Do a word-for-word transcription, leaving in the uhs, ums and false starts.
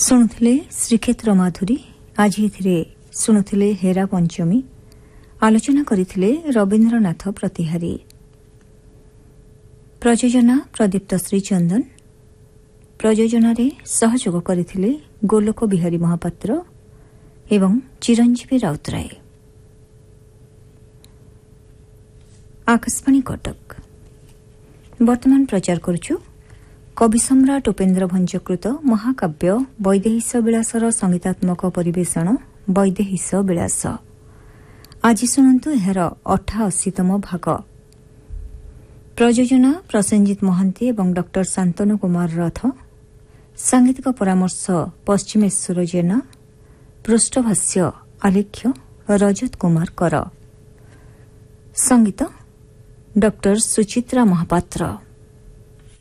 ଶୁଣୁଥିଲେ ଶ୍ରୀକ୍ଷେତ୍ର ମାଧୁରୀ। ଆଜି ଏଥିରେ ଶୁଣୁଥିଲେ ହେରା ପଞ୍ଚମୀ। ଆଲୋଚନା କରିଥିଲେ ରବୀନ୍ଦ୍ରନାଥ ପ୍ରତିହାରୀ। ପ୍ରଯୋଜନା ପ୍ରଦୀପ୍ତ ଶ୍ରୀଚନ୍ଦନ। ପ୍ରଯୋଜନାରେ ସହଯୋଗ କରିଥିଲେ ଗୋଲୋକ ବିହାରୀ ମହାପାତ୍ର ଏବଂ ଚିରଞ୍ଜୀବୀ ରାଉତରାୟ। ଆକାଶବାଣୀ କଟକ। ବର୍ତ୍ତମାନ ପ୍ରଚାର କରୁଛୁ କବି ସମ୍ରାଟ ଉପେନ୍ଦ୍ର ଭଞ୍ଜକୃତ ମହାକାବ୍ୟ ବୈଦେହୀଶ ବିଳାସର ସଙ୍ଗୀତାତ୍ମକ ପରିବେଷଣ ବୈଦେହୀଶ ବିଳାସ। ଆଜି ଶୁଣନ୍ତୁ ଏହାର ଅଠାଅଶୀତମ ଭାଗ। ପ୍ରଯୋଜନା ପ୍ରସେନଜିତ ମହାନ୍ତି ଏବଂ ଡକ୍ଟର ଶାନ୍ତନୁ କୁମାର ରଥ। ସାଙ୍ଗୀତିକ ପରାମର୍ଶ ପଶ୍ଚିମେଶ୍ୱର ଜେନା। ପୃଷ୍ଠଭାଷ୍ୟ ଆଲେଖ୍ୟ ରଜତ କୁମାର କର। ସଙ୍ଗୀତ ଡକ୍ଟର ସୁଚିତ୍ରା ମହାପାତ୍ର।